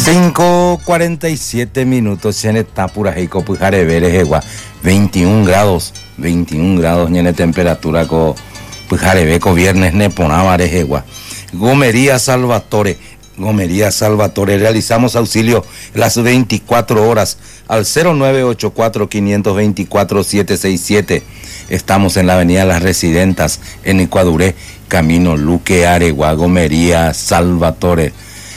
5:47 minutos en esta pura heico pujare veres 21 grados en temperatura co pujare beco viernes neponavares egua. Gomería Salvatore, realizamos auxilio las 24 horas al 0984-524-767. Estamos en la avenida Las Residentas, en Ecuaduré, camino Luque Aregua, Gomería Salvatore.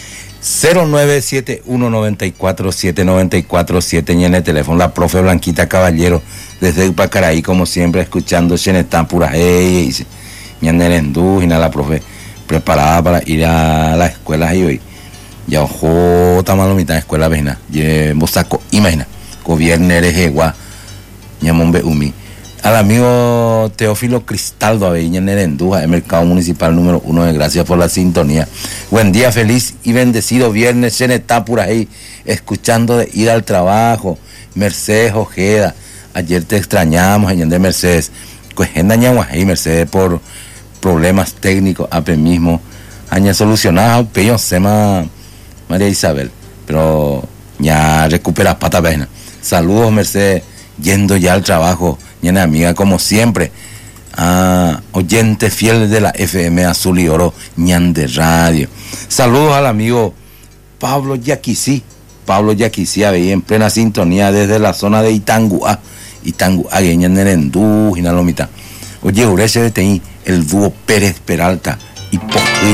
0971-94-794-7 y en el teléfono la profe Blanquita Caballero desde Upacaraí, como siempre, escuchando Xenetán Pura y Ñanerendú y la profe preparada para ir a las escuelas y hoy ya ojo tamalomita escuela vecina Bosaco imagina gobierno Eregua Ñamombe Umi al amigo Teófilo Cristaldo Aveña Nerendúa, el mercado municipal número 1 gracias por la sintonía. Buen día, feliz y bendecido viernes, Xenetá por ahí, escuchando de ir al trabajo. Mercedes Ojeda, ayer te extrañamos, de Mercedes, pues en ahí Mercedes por problemas técnicos, ape mismo, aña solucionado, peyo sema María Isabel, pero ya recupera pata vena. Saludos, Mercedes, yendo ya al trabajo. Ñana amiga, como siempre, oyente fiel de la FM Azul y Oro, Ñan de Radio. Saludos al amigo Pablo Yaquisí, ahí en plena sintonía desde la zona de Itanguá, Ñan Nerendú, Ginalomita. Oye, Urese de Teí, el dúo Pérez Peralta y